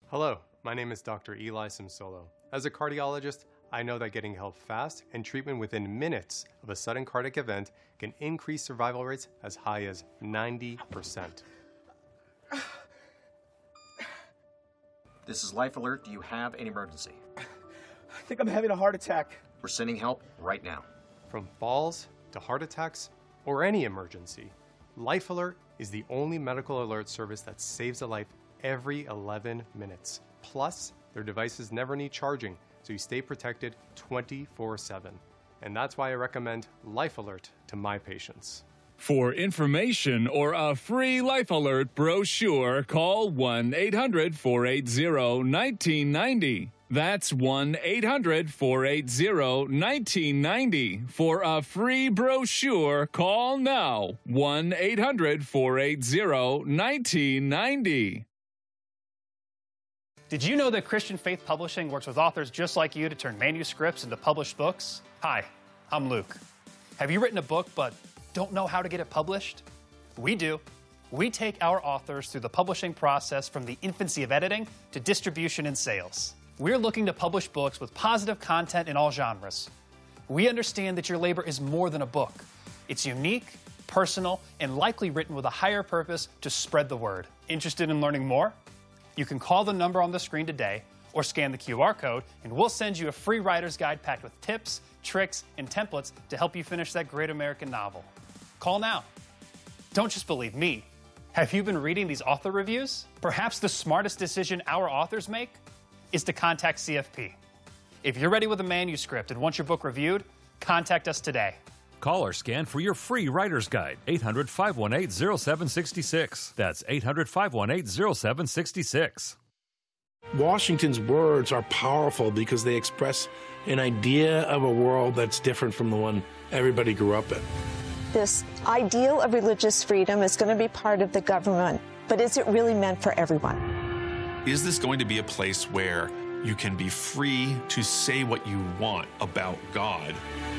Hello, my name is Dr. Eli Simsolo. As a cardiologist, I know that getting help fast and treatment within minutes of a sudden cardiac event can increase survival rates as high as 90%. This is Life Alert. Do you have an emergency? I think I'm having a heart attack. We're sending help right now. From falls to heart attacks or any emergency, Life Alert is the only medical alert service that saves a life every 11 minutes. Plus, their devices never need charging, so you stay protected 24/7. And that's why I recommend Life Alert to my patients. For information or a free Life Alert brochure, call 1-800-480-1990. That's 1-800-480-1990. For a free brochure, call now. 1-800-480-1990. Did you know that Christian Faith Publishing works with authors just like you to turn manuscripts into published books? Hi, I'm Luke. Have you written a book but don't know how to get it published? We do. We take our authors through the publishing process from the infancy of editing to distribution and sales. We're looking to publish books with positive content in all genres. We understand that your labor is more than a book. It's unique, personal, and likely written with a higher purpose to spread the word. Interested in learning more? You can call the number on the screen today or scan the QR code, and we'll send you a free writer's guide packed with tips, tricks, and templates to help you finish that great American novel. Call now. Don't just believe me. Have you been reading these author reviews? Perhaps the smartest decision our authors make is to contact CFP. If you're ready with a manuscript and want your book reviewed, contact us today. Call or scan for your free writer's guide, 800-518-0766. That's 800-518-0766. Washington's words are powerful because they express an idea of a world that's different from the one everybody grew up in. This ideal of religious freedom is going to be part of the government, but is it really meant for everyone? Is this going to be a place where you can be free to say what you want about God?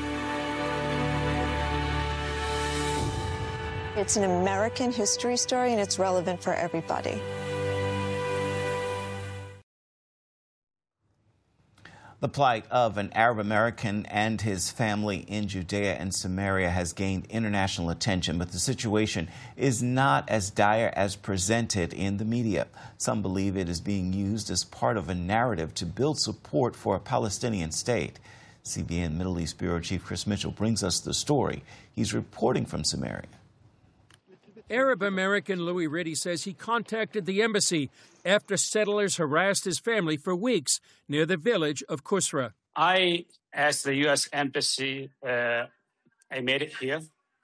It's an American history story, and it's relevant for everybody. The plight of an Arab American and his family in Judea and Samaria has gained international attention, but the situation is not as dire as presented in the media. Some believe it is being used as part of a narrative to build support for a Palestinian state. CBN Middle East Bureau Chief Chris Mitchell brings us the story. He's reporting from Samaria. Arab American Louis Riddy says he contacted the embassy after settlers harassed his family for weeks near the village of Kusra. I asked the U.S. Embassy, I made it here,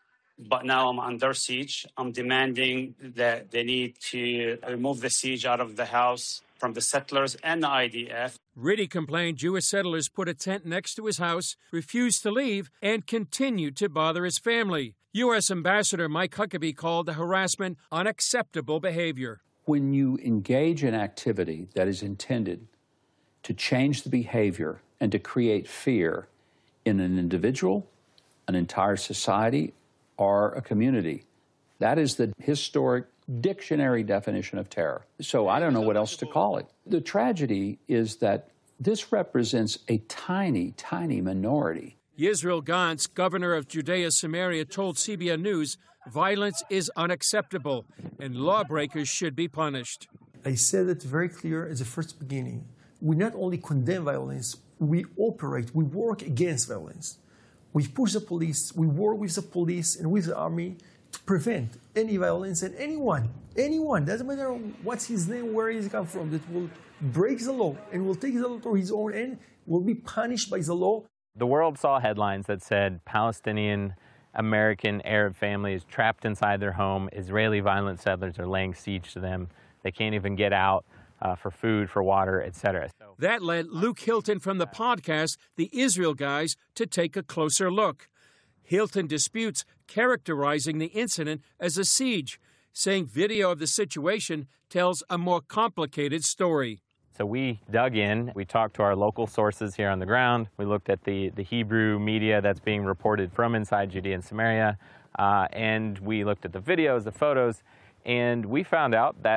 but now I'm under siege. I'm demanding that they need to remove the siege out of the house from the settlers and the IDF. Riddy complained Jewish settlers put a tent next to his house, refused to leave, and continued to bother his family. U.S. Ambassador Mike Huckabee called the harassment unacceptable behavior. When you engage in activity that is intended to change the behavior and to create fear in an individual, an entire society, or a community, that is the historic dictionary definition of terror. So I don't know what else to call it. The tragedy is that this represents a tiny, tiny minority. Yisrael Gantz, governor of Judea Samaria, told CBN News violence is unacceptable and lawbreakers should be punished. I said it very clear at the first beginning. We not only condemn violence, we operate, we work against violence. We push the police, we work with the police and with the army to prevent any violence, and anyone, doesn't matter what's his name, where he's come from, that will break the law and will take the law to his own end, will be punished by the law. The world saw headlines that said Palestinian American Arab families trapped inside their home. Israeli violent settlers are laying siege to them. They can't even get out for food, for water, etc. That led Luke Hilton from the podcast, The Israel Guys, to take a closer look. Hilton disputes characterizing the incident as a siege, saying video of the situation tells a more complicated story. So we dug in, we talked to our local sources here on the ground, we looked at the Hebrew media that's being reported from inside Judea and Samaria, and we looked at the videos, the photos, and we found out that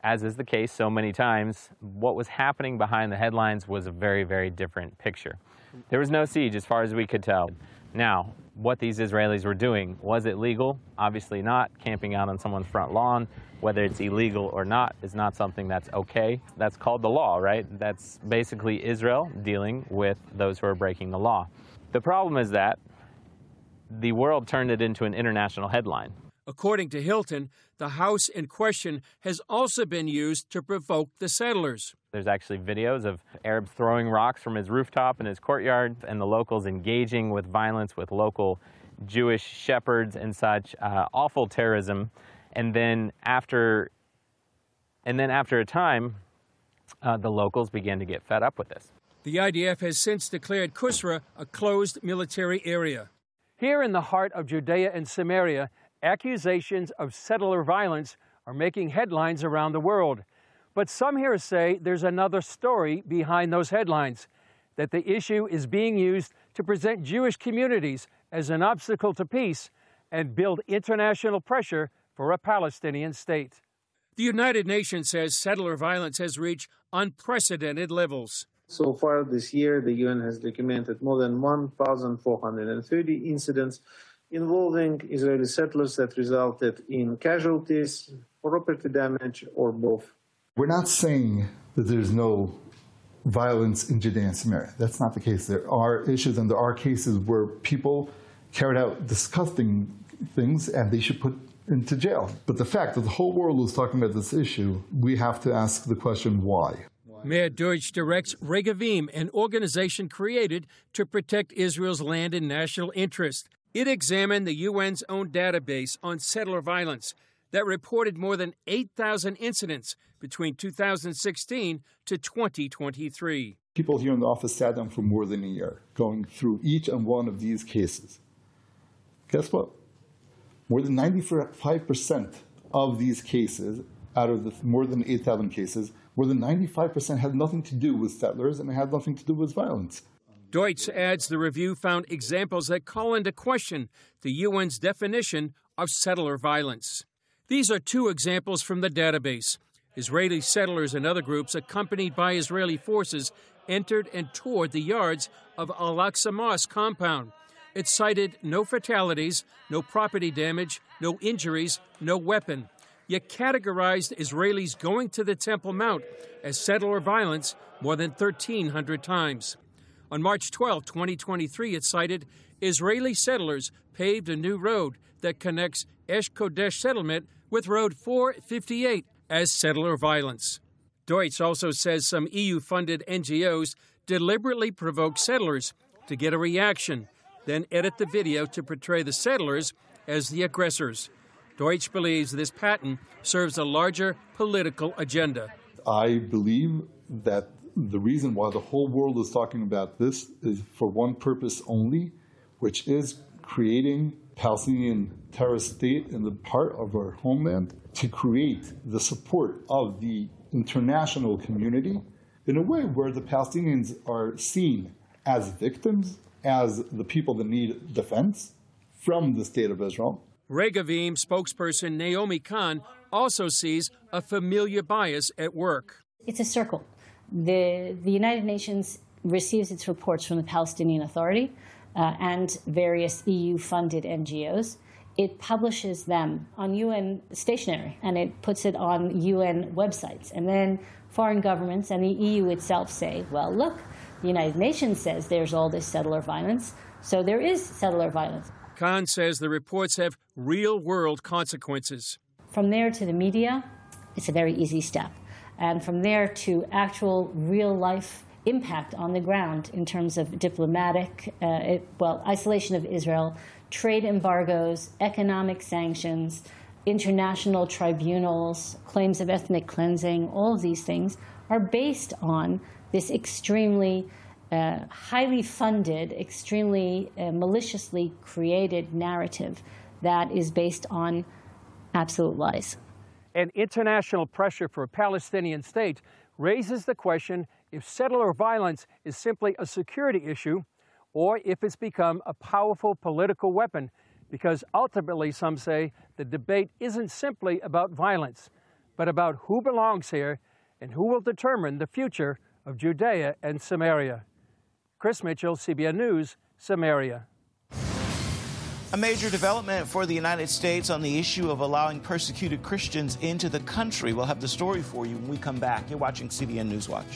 as is the case so many times, what was happening behind the headlines was a very, very different picture. There was no siege as far as we could tell. Now, what these Israelis were doing, was it legal? Obviously not. Camping out on someone's front lawn, whether it's illegal or not, is not something that's okay. That's called the law, right? That's basically Israel dealing with those who are breaking the law. The problem is that the world turned it into an international headline. According to Hilton, the house in question has also been used to provoke the settlers. There's actually videos of Arabs throwing rocks from his rooftop in his courtyard and the locals engaging with violence with local Jewish shepherds and such. Awful terrorism. And then after a time, the locals began to get fed up with this. The IDF has since declared Qusra a closed military area. Here in the heart of Judea and Samaria, accusations of settler violence are making headlines around the world. But some here say there's another story behind those headlines, that the issue is being used to present Jewish communities as an obstacle to peace and build international pressure for a Palestinian state. The United Nations says settler violence has reached unprecedented levels. So far this year, the UN has documented more than 1,430 incidents involving Israeli settlers that resulted in casualties, property damage, or both. We're not saying that there's no violence in Judea and Samaria. That's not the case. There are issues and there are cases where people carried out disgusting things and they should put into jail. But the fact that the whole world is talking about this issue, we have to ask the question, why? Mayor Deutsch directs Regavim, an organization created to protect Israel's land and national interest. It examined the UN's own database on settler violence that reported more than 8,000 incidents between 2016 to 2023. People here in the office sat down for more than a year, going through each and one of these cases. Guess what? More than 95% of these cases, out of the more than 8,000 cases, more than 95% had nothing to do with settlers and it had nothing to do with violence. Deutsch adds the review found examples that call into question the UN's definition of settler violence. These are two examples from the database. Israeli settlers and other groups accompanied by Israeli forces entered and toured the yards of Al-Aqsa Mosque compound. It cited no fatalities, no property damage, no injuries, no weapon. Yet categorized Israelis going to the Temple Mount as settler violence more than 1,300 times. On March 12, 2023, it cited Israeli settlers paved a new road that connects Esh Kodesh settlement with Road 458 as settler violence. Deutsch also says some EU-funded NGOs deliberately provoke settlers to get a reaction, then edit the video to portray the settlers as the aggressors. Deutsch believes this pattern serves a larger political agenda. I believe that the reason why the whole world is talking about this is for one purpose only, which is creating Palestinian terrorist state in the heart of our homeland to create the support of the international community in a way where the Palestinians are seen as victims, as the people that need defense from the state of Israel. Regavim spokesperson Naomi Khan also sees a familiar bias at work. It's a circle. The United Nations receives its reports from the Palestinian Authority and various EU-funded NGOs. It publishes them on UN stationery, and it puts it on UN websites. And then foreign governments and the EU itself say, well, look, the United Nations says there's all this settler violence, so there is settler violence. Khan says the reports have real-world consequences. From there to the media, it's a very easy step. And from there to actual real-life impact on the ground in terms of diplomatic, isolation of Israel, trade embargoes, economic sanctions, international tribunals, claims of ethnic cleansing, all of these things are based on this extremely highly funded, extremely maliciously created narrative that is based on absolute lies. And international pressure for a Palestinian state raises the question if settler violence is simply a security issue or if it's become a powerful political weapon, because ultimately, some say, the debate isn't simply about violence. but about who belongs here and who will determine the future of Judea and Samaria. Chris Mitchell, CBN News, Samaria. A major development for the United States on the issue of allowing persecuted Christians into the country. We'll have the story for you when we come back. You're watching CBN Newswatch.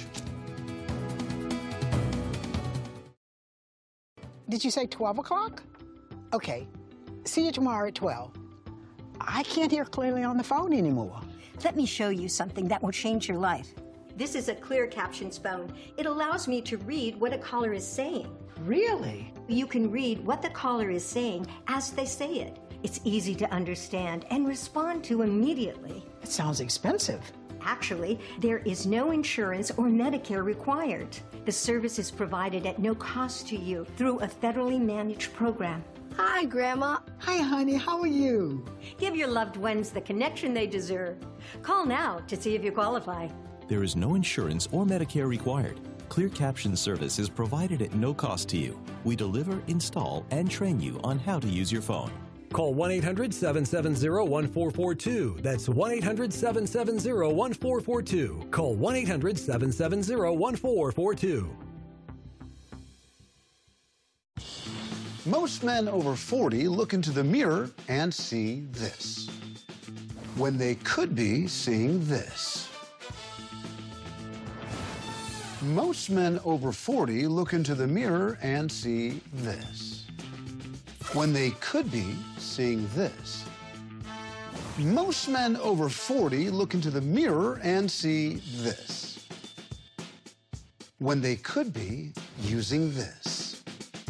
Did you say 12 o'clock? Okay. See you tomorrow at 12. I can't hear clearly on the phone anymore. Let me show you something that will change your life. This is a Clear Captions phone. It allows me to read what a caller is saying. Really? You can read what the caller is saying as they say it. It's easy to understand and respond to immediately. It sounds expensive. Actually, there is no insurance or Medicare required. The service is provided at no cost to you through a federally managed program. Hi, Grandma. Hi, honey. How are you? Give your loved ones the connection they deserve. Call now to see if you qualify. There is no insurance or Medicare required. Clear Captions service is provided at no cost to you. We deliver, install, and train you on how to use your phone. Call 1-800-770-1442. That's 1-800-770-1442. Call 1-800-770-1442. Most men over 40 look into the mirror and see this, when they could be seeing this. Most men over 40 look into the mirror and see this, when they could be seeing this. Most men over 40 look into the mirror and see this, when they could be using this.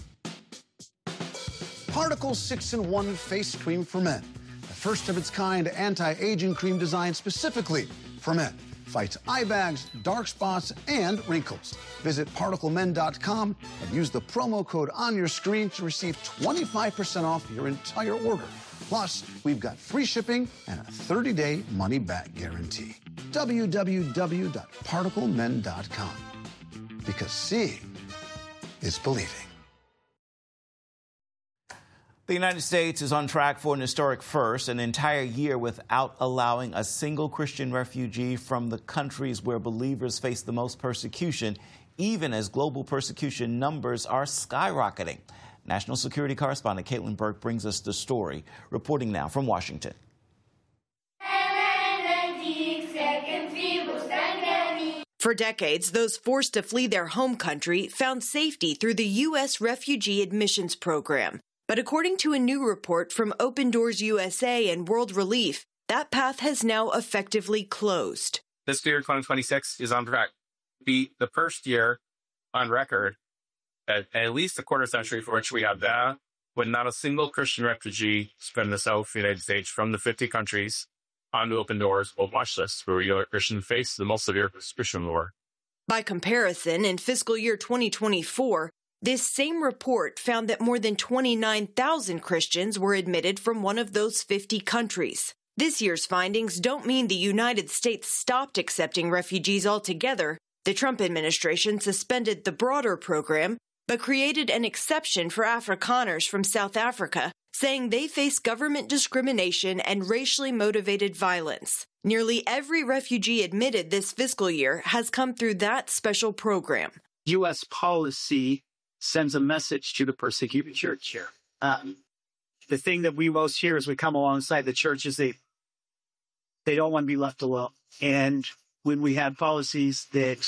Particle 6-in-1 Face Cream for Men, the first of its kind anti-aging cream designed specifically for men. Fights eye bags, dark spots, and wrinkles. Visit ParticleMen.com and use the promo code on your screen to receive 25% off your entire order. Plus, we've got free shipping and a 30-day money-back guarantee. www.ParticleMen.com. Because seeing is believing. The United States is on track for an historic first, an entire year without allowing a single Christian refugee from the countries where believers face the most persecution, even as global persecution numbers are skyrocketing. National security correspondent Caitlin Burke brings us the story, reporting now from Washington. For decades, those forced to flee their home country found safety through the U.S. Refugee Admissions Program. But according to a new report from Open Doors USA and World Relief, that path has now effectively closed. This year, 2026, is on track to be the first year on record, at least a quarter century for which we have that, when not a single Christian refugee from the South United States from the 50 countries onto Open Doors or watch lists where Christians face the most severe suspicion war. By comparison, in fiscal year 2024, this same report found that more than 29,000 Christians were admitted from one of those 50 countries. This year's findings don't mean the United States stopped accepting refugees altogether. The Trump administration suspended the broader program, but created an exception for Afrikaners from South Africa, saying they face government discrimination and racially motivated violence. Nearly every refugee admitted this fiscal year has come through that special program. U.S. policy sends a message to the persecuted church here. The thing that we most hear as we come alongside the church is they don't want to be left alone. And when we have policies that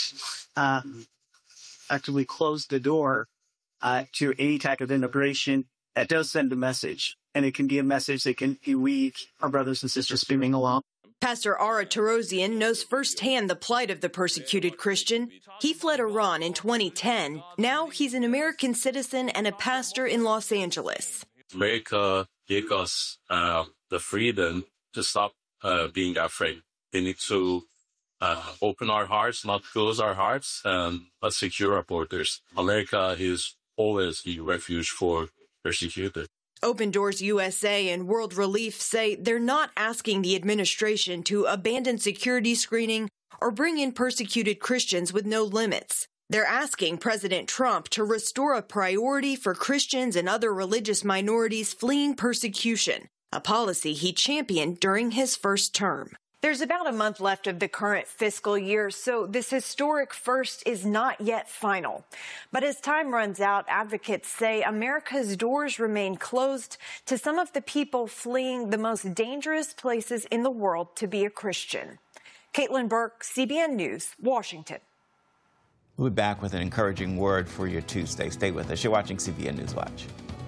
actively close the door to any type of immigration, that does send a message. And it can be a message that can lead our brothers and sisters beaming along. Pastor Ara Tarosian knows firsthand the plight of the persecuted Christian. He fled Iran in 2010. Now he's an American citizen and a pastor in Los Angeles. America gave us the freedom to stop being afraid. We need to open our hearts, not close our hearts, and let's secure our borders. America is always a refuge for persecuted. Open Doors USA and World Relief say they're not asking the administration to abandon security screening or bring in persecuted Christians with no limits. They're asking President Trump to restore a priority for Christians and other religious minorities fleeing persecution, a policy he championed during his first term. There's about a month left of the current fiscal year, so this historic first is not yet final. But as time runs out, advocates say America's doors remain closed to some of the people fleeing the most dangerous places in the world to be a Christian. Caitlin Burke, CBN News, Washington. We'll be back with an encouraging word for your Tuesday. Stay with us. You're watching CBN News Watch.